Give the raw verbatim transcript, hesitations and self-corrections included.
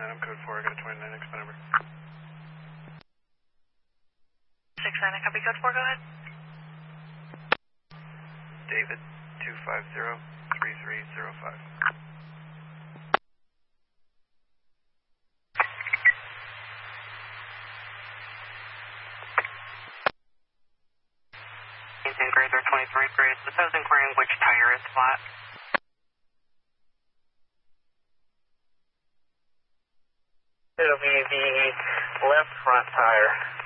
I'm code four, I got a twenty-nine X number. six nine, I copy code four, go ahead. David, two five zero, three three zero five. Grader twenty-three, grade. I was inquiring which tire is flat. It'll be the left front tire.